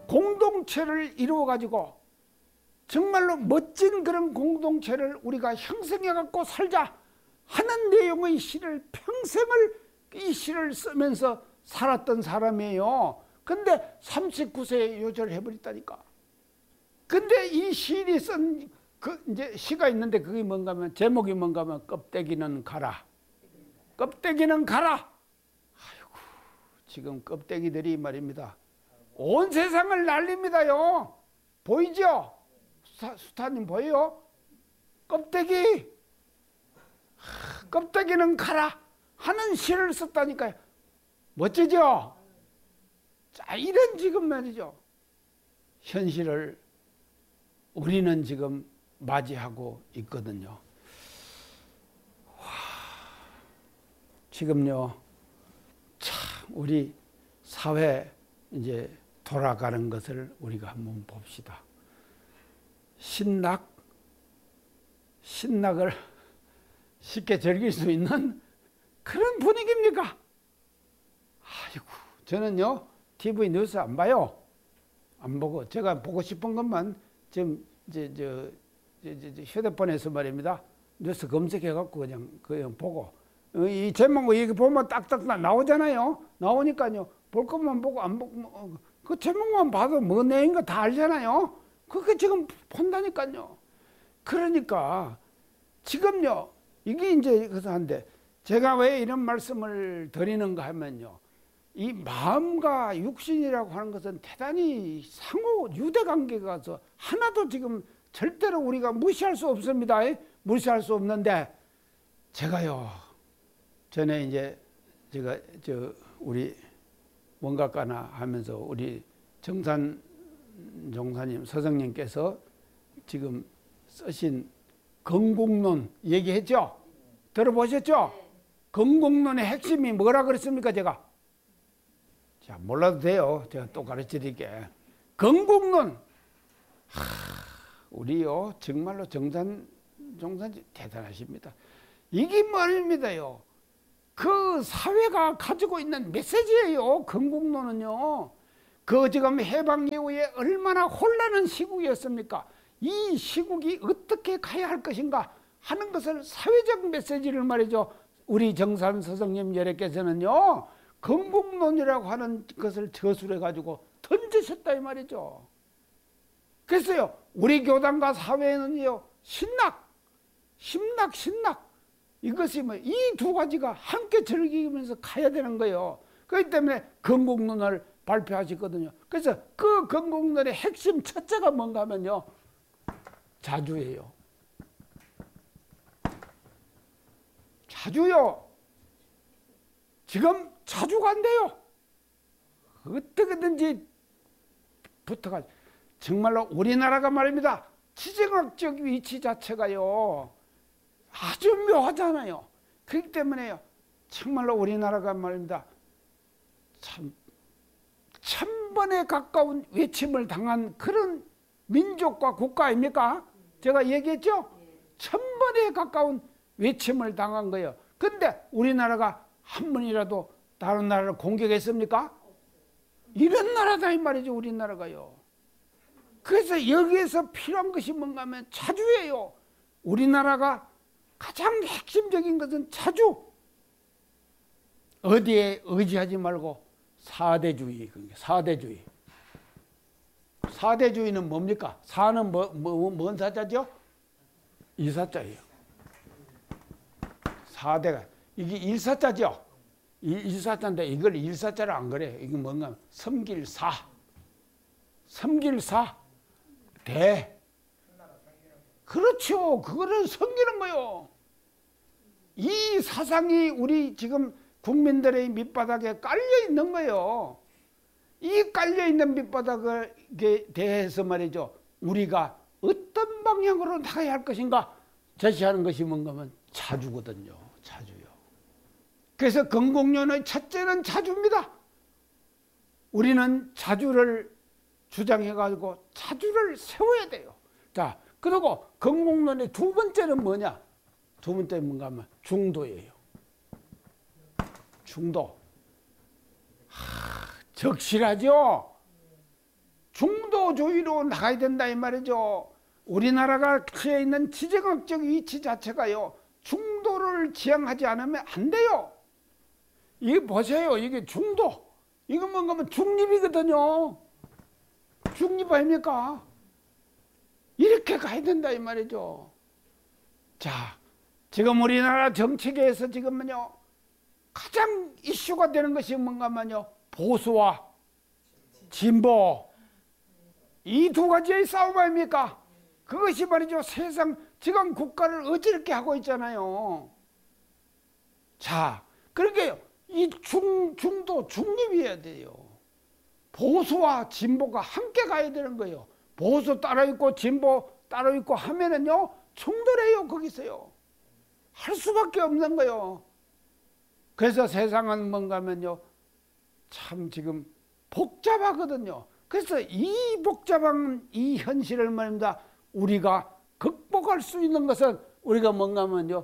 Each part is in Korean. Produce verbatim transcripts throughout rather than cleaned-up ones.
공동체를 이루어가지고 정말로 멋진 그런 공동체를 우리가 형성해갖고 살자 하는 내용의 시를 평생을 이 시를 쓰면서 살았던 사람이에요. 근데 삼십구 세에 요절해버렸다니까. 근데 이 시인이 쓴 그 이제 시가 있는데 그게 뭔가 하면 제목이 뭔가 하면 껍데기는 가라. 껍데기는 가라. 아이고, 지금 껍데기들이 말입니다. 온 세상을 날립니다요. 보이죠? 수타, 수타님 보여요? 껍데기. 하, 껍데기는 가라 하는 시를 썼다니까요. 멋지죠? 자, 이런 지금 말이죠. 현실을 우리는 지금 맞이하고 있거든요. 와, 지금요, 참 우리 사회 이제 돌아가는 것을 우리가 한번 봅시다. 신락, 신락을 쉽게 즐길 수 있는 그런 분위기입니까? 아이고, 저는요 티비 뉴스 안 봐요. 안 보고 제가 보고 싶은 것만 지금 이제 저, 저, 저, 저 휴대폰에서 말입니다. 뉴스 검색해갖고 그냥 그냥 보고 이 제목 이거 보면 딱딱 나오잖아요. 나오니까요 볼 것만 보고 안 보고 그 제목만 봐도 뭐 내용인가 다 알잖아요. 그게 지금 본다니까요. 그러니까 지금요 이게 이제 그래서 한데 제가 왜 이런 말씀을 드리는가 하면요. 이 마음과 육신이라고 하는 것은 대단히 상호 유대관계가 하나도 지금 절대로 우리가 무시할 수 없습니다. 무시할 수 없는데 제가요 전에 이제 제가 저 우리 원각가나 하면서 우리 정산 종사님 서성님께서 지금 쓰신 건국론 얘기했죠? 들어보셨죠? 건국론의 핵심이 뭐라 그랬습니까 제가? 자, 몰라도 돼요. 제가 또 가르쳐 드릴게. 건국론. 하, 우리요, 정말로 정산, 종산지 대단하십니다. 이게 말입니다요. 그 사회가 가지고 있는 메시지예요. 건국론은요. 그 지금 해방 이후에 얼마나 혼란한 시국이었습니까? 이 시국이 어떻게 가야 할 것인가 하는 것을 사회적 메시지를 말이죠. 우리 정산 서성님 여래께서는요. 건국론이라고 하는 것을 저술해가지고 던지셨다 이 말이죠. 그래서요 우리 교단과 사회는요 신락, 심락, 신락 이것이 뭐 이 두 가지가 함께 즐기면서 가야 되는 거예요. 그렇기 때문에 건국론을 발표하셨거든요. 그래서 그 건국론의 핵심 첫째가 뭔가 하면요 자주예요. 자주요. 지금 자주가 안 돼요. 어떻게든지 붙어가 정말로 우리나라가 말입니다. 지정학적 위치 자체가요 아주 묘하잖아요. 그렇기 때문에요 정말로 우리나라가 말입니다. 참 천 번에 가까운 외침을 당한 그런 민족과 국가 아닙니까? 제가 얘기했죠? 천 번에 가까운 외침을 당한 거예요. 근데 우리나라가 한 번이라도 다른 나라를 공격했습니까? 이런 나라다 이 말이죠. 우리나라가요. 그래서 여기에서 필요한 것이 뭔가 하면 자주예요. 우리나라가 가장 핵심적인 것은 자주. 어디에 의지하지 말고 사대주의. 사대주의. 사대주의는 뭡니까? 사는 뭐, 뭐, 뭔 사자죠? 이사자예요. 사대가. 이게 일사자죠? 일사자인데 이걸 일사자로 안 그래. 이게 뭔가 섬길사. 섬길사. 대. 그렇죠. 그거를 섬기는 거요. 이 사상이 우리 지금 국민들의 밑바닥에 깔려 있는 거예요. 이 깔려 있는 밑바닥에 대해서 말이죠. 우리가 어떤 방향으로 나가야 할 것인가 제시하는 것이 뭔가 하면 자주거든요. 자주요. 그래서 건국론의 첫째는 자주입니다. 우리는 자주를 주장해가지고 자주를 세워야 돼요. 자, 그리고 건국론의 두 번째는 뭐냐? 두 번째는 뭔가 하면 중도예요. 중도. 하, 적실하죠? 중도주의로 나가야 된다 이 말이죠. 우리나라가 처해 있는 지정학적 위치 자체가요, 중도를 지향하지 않으면 안 돼요. 이게 보세요. 이게 중도. 이거 뭔가 하면 중립이거든요. 중립 아닙니까? 이렇게 가야 된다 이 말이죠. 자, 지금 우리나라 정치계에서 지금은요, 가장 이슈가 되는 것이 뭔가 하면요, 보수와 진보. 이 두 가지의 싸움 아닙니까? 그것이 말이죠, 세상 지금 국가를 어지럽게 하고 있잖아요. 자, 그러니까 이 중, 중도 중립이어야 돼요. 보수와 진보가 함께 가야 되는 거예요. 보수 따로 있고 진보 따로 있고 하면은요, 충돌해요. 거기서요. 할 수밖에 없는 거예요. 그래서 세상은 뭔가 하면요, 참 지금 복잡하거든요. 그래서 이 복잡한 이 현실을 말입니다, 우리가 극복할 수 있는 것은 우리가 뭔가 하면요,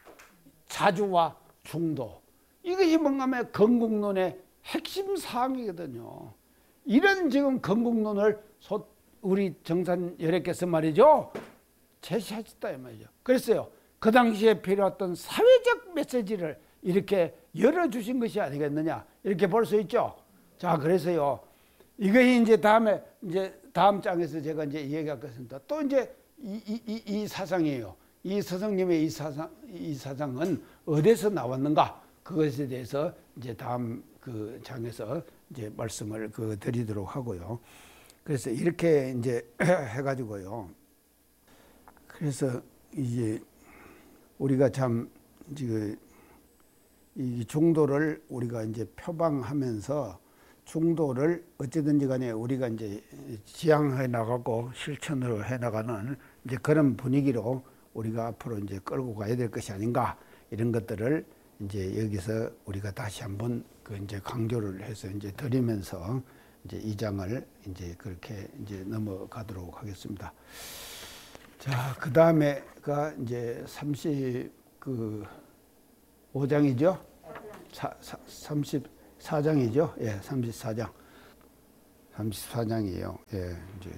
자주와 중도. 이것이 뭔가 하면 건국론의 핵심 사항이거든요. 이런 지금 건국론을 우리 정산 여래께서 말이죠, 제시하셨다 이 말이죠. 그랬어요. 그 당시에 필요했던 사회적 메시지를 이렇게 열어주신 것이 아니겠느냐, 이렇게 볼 수 있죠. 자, 그래서요, 이것이 이제 다음에, 이제 다음 장에서 제가 이제 얘기하겠습니다. 또 이제 이, 이, 이, 이 사상이에요. 이 스승님의 이 사상, 이 사상은 어디서 나왔는가? 그것에 대해서 이제 다음 그 장에서 이제 말씀을 그 드리도록 하고요. 그래서 이렇게 이제 해가지고요. 그래서 이제 우리가 참 지금 이 중도를 우리가 이제 표방하면서 중도를 어찌든지 간에 우리가 이제 지향해 나가고 실천으로 해 나가는 이제 그런 분위기로 우리가 앞으로 이제 끌고 가야 될 것이 아닌가, 이런 것들을 이제 여기서 우리가 다시 한번 그 이제 강조를 해서 이제 드리면서 이제 이 장을 이제 그렇게 이제 넘어가도록 하겠습니다. 자, 그 다음에가 이제 삼십오 장이죠? 삼십사 장이죠? 예, 삼십사 장. 삼십사 장이에요. 예, 이제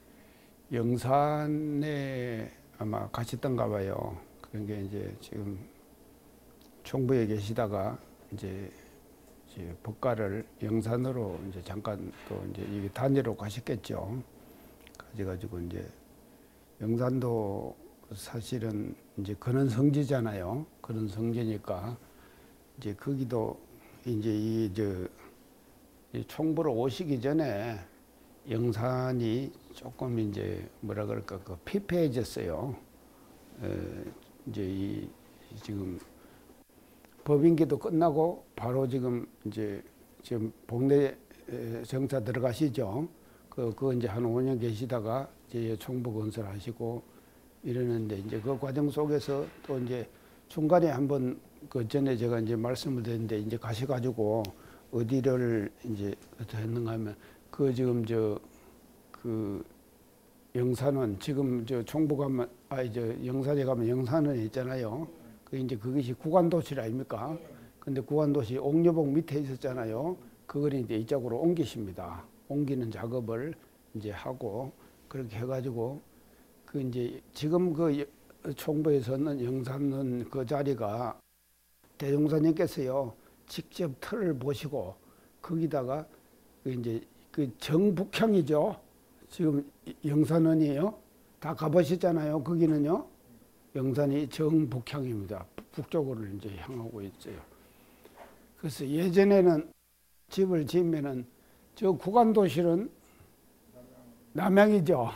영산에 아마 가셨던가 봐요. 그런 게 이제 지금 총부에 계시다가 이제, 이제 법가를 영산으로 이제 잠깐 또 이제 이게 단위로 가셨겠죠. 가져가지고 이제 영산도 사실은 이제 그런 성지잖아요. 그런 성지니까 이제 거기도 이제 이 저 이 총부로 오시기 전에 영산이 조금 이제 뭐라 그럴까 그 피폐해졌어요. 에, 이제 이 지금 법인기도 끝나고 바로 지금 이제 지금 복내 정사 들어가시죠. 그, 그 이제 한 오 년 계시다가 이제 총부 건설하시고 이러는데, 이제 그 과정 속에서 또 이제 중간에 한번 그 전에 제가 이제 말씀을 드렸는데, 이제 가셔가지고 어디를 이제 어떻게 했는가 하면 그 지금 저 그 영산원 지금 저 총부 가면 아니 저 영산에 가면 영산원 있잖아요. 그 이제 그것이 구간도시 아닙니까? 근데 구간도시 옥녀봉 밑에 있었잖아요. 그걸 이제 이쪽으로 옮기십니다. 옮기는 작업을 이제 하고 그렇게 해가지고 그 이제 지금 그 총부에서는 영산원 그 자리가 대종사님께서요 직접 틀을 보시고 거기다가 그 이제 그 정북향이죠. 지금 영산원이에요. 다 가보셨잖아요. 거기는요. 영산이 정북향입니다. 북쪽으로 이제 향하고 있어요. 그래서 예전에는 집을 지으면은 저 구간도실은 남향이죠.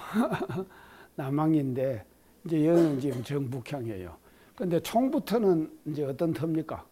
남향인데 이제 여기는 지금 정북향이에요. 근데 총부터는 이제 어떤 터입니까?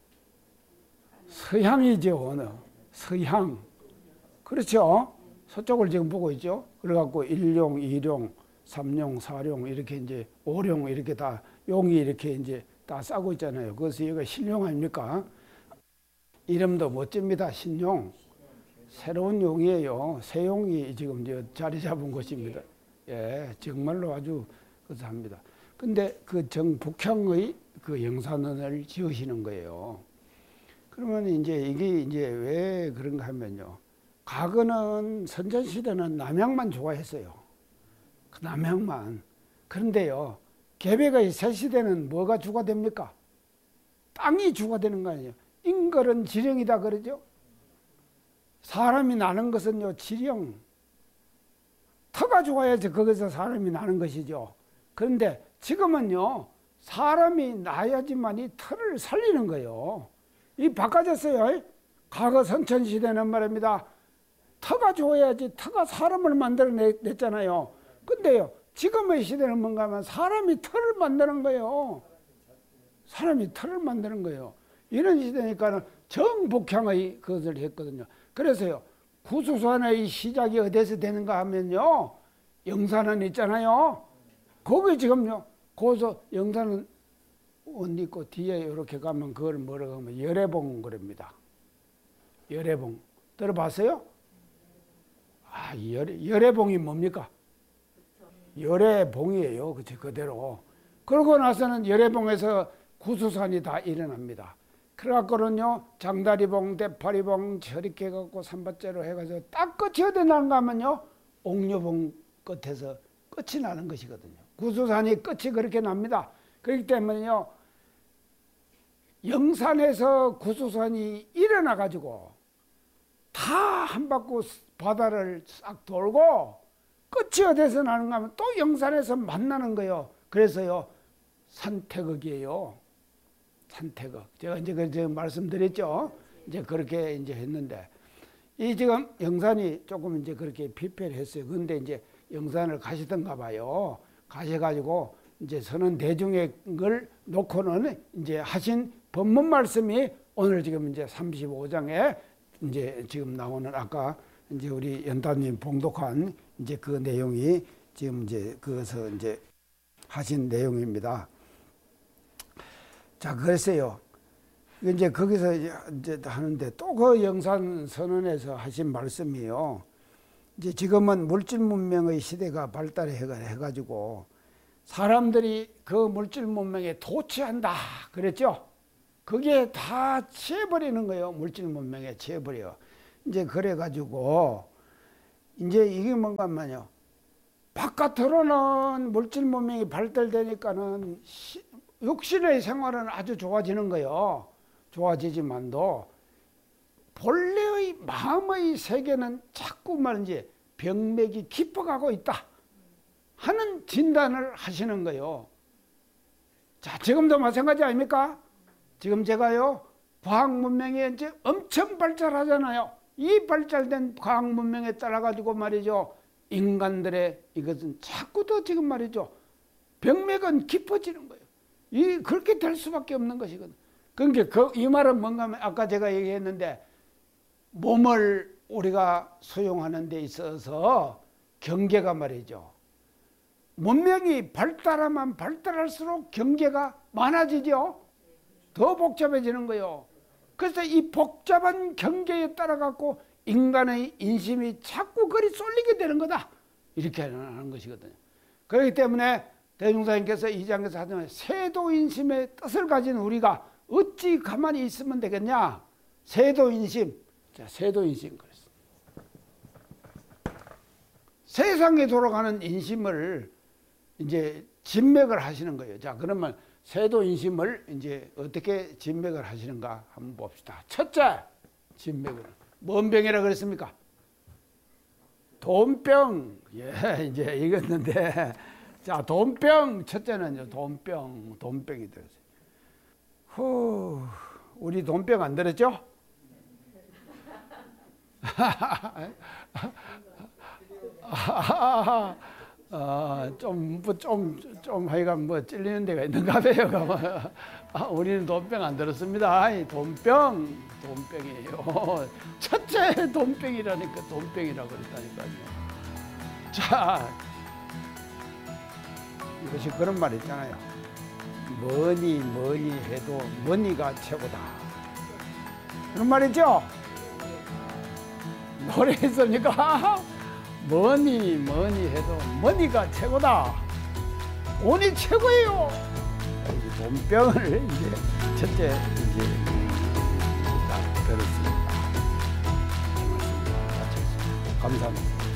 서향이죠. 어느 서향. 그렇죠. 서쪽을 지금 보고 있죠. 그래갖고 일룡, 이룡, 삼룡, 사룡 이렇게 이제 오룡 이렇게 다 용이 이렇게 이제 다 싸고 있잖아요. 그래서 여기가 신룡 아닙니까? 이름도 멋집니다. 신룡. 새로운 용이에요. 새 용이 지금 이제 자리 잡은 곳입니다. 예, 정말로 아주 그렇습니다. 근데 그 정북향의 그 영산원을 지으시는 거예요. 그러면 이제 이게 이제 왜 그런가 하면요. 과거는 선전시대는 남양만 좋아했어요. 그 남양만. 그런데요, 개벽의 새 시대는 뭐가 주가 됩니까? 땅이 주가 되는 거 아니에요. 인걸은 지령이다 그러죠. 사람이 나는 것은요, 지령. 터가 좋아야지 거기서 사람이 나는 것이죠. 그런데 지금은요, 사람이 나야지만 이 터를 살리는 거예요. 이 바꿔졌어요. 과거 선천시대는 말입니다. 터가 좋아야지 터가 사람을 만들어냈잖아요. 근데요, 지금의 시대는 뭔가 하면 사람이 터를 만드는 거예요. 사람이 터를 만드는 거예요. 이런 시대니까 정복향의 그것을 했거든요. 그래서요, 구수산의 시작이 어디서 되는가 하면요, 영산은 있잖아요. 거기 지금요, 거기서 영산은 옷 입고 뒤에 이렇게 가면 그걸 뭐라고 하면 열애봉 그럽니다. 열애봉. 들어봤어요? 아, 열애, 열애봉이 뭡니까? 열애봉이에요. 그치, 그대로. 그러고 나서는 열애봉에서 구수산이 다 일어납니다. 그래갖고는요, 장다리봉, 대파리봉, 저렇게 해갖고 삼바째로 해가지고 딱 끝이 어디 나는가 하면요, 옥류봉 끝에서 끝이 나는 것이거든요. 구수산이 끝이 그렇게 납니다. 그렇기 때문에요, 영산에서 구수산이 일어나가지고 다 한 바퀴 바다를 싹 돌고 끝이 어디서 나는가 하면 또 영산에서 만나는 거예요. 그래서요, 산태극이에요. 산태극. 제가 이제 그 제가 말씀드렸죠. 이제 그렇게 이제 했는데, 이 지금 영산이 조금 이제 그렇게 피폐를 했어요. 근데 이제 영산을 가시던가 봐요. 가셔가지고 이제 선언 대중의 걸 놓고는 이제 하신 법문 말씀이 오늘 지금 이제 삼십오 장에 이제 지금 나오는 아까 이제 우리 연단님 봉독한 이제 그 내용이 지금 이제 그것서 이제 하신 내용입니다. 자, 그랬어요. 이제 거기서 이제 하는데 또 그 영산 선언에서 하신 말씀이요. 이제 지금은 물질 문명의 시대가 발달해 해가지고 사람들이 그 물질 문명에 도취한다 그랬죠. 그게 다 취해버리는 거예요. 물질 문명에 취해버려. 이제 그래가지고 이제 이게 뭔가 하면요, 바깥으로는 물질 문명이 발달되니까는 시, 육신의 생활은 아주 좋아지는 거예요. 좋아지지만도 본래의 마음의 세계는 자꾸만 이제 병맥이 깊어가고 있다 하는 진단을 하시는 거예요. 자, 지금도 마찬가지 아닙니까? 지금 제가요, 과학 문명이 이제 엄청 발달하잖아요. 이 발달된 과학 문명에 따라 가지고 말이죠, 인간들의 이것은 자꾸 더 지금 말이죠, 병맥은 깊어지는 거예요. 이 그렇게 될 수밖에 없는 것이거든. 그러니까 그, 이 말은 뭔가 하면 아까 제가 얘기했는데, 몸을 우리가 수용하는 데 있어서 경계가 말이죠, 문명이 발달하면 발달할수록 경계가 많아지죠. 더 복잡해지는 거예요. 그래서 이 복잡한 경계에 따라 갖고 인간의 인심이 자꾸 그리 쏠리게 되는 거다, 이렇게 하는 것이거든요. 그렇기 때문에 대중사님께서 이 장에서 하자면 세도인심의 뜻을 가진 우리가 어찌 가만히 있으면 되겠냐. 세도인심. 자, 세도인심 그랬습니다. 세상에 돌아가는 인심을 이제 진맥을 하시는 거예요. 자, 그러면 세도인심을 이제 어떻게 진맥을 하시는가 한번 봅시다. 첫째, 진맥을. 뭔 병이라 그랬습니까? 돈병. 예, 이제 이겼는데. 자, 돈병. 첫째는요, 돈병. 돈병이 들었어요. 후, 우리 돈병 안 들었죠? 아, 좀, 뭐, 좀, 좀, 하여간 뭐, 찔리는 데가 있는가 봐요. 아, 우리는 돈병 안 들었습니다. 돈병, 돈병이에요. 첫째 돈병이라니까, 돈병이라고 그랬다니까요. 자, 이것이 그런 말 있잖아요. 뭐니, 뭐니 해도 머니가 최고다. 그런 말이죠? 노래 있습니까? 뭐니 뭐니 해도 머니가 최고다. 돈이 최고예요. 돈병을 이제 첫째 이제 딱 들었습니다. 감사합니다.